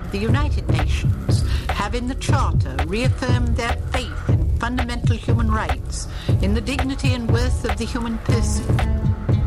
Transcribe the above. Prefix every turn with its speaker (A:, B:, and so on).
A: of the United Nations have in the Charter reaffirmed their faith in fundamental human rights, in the dignity and worth of the human person.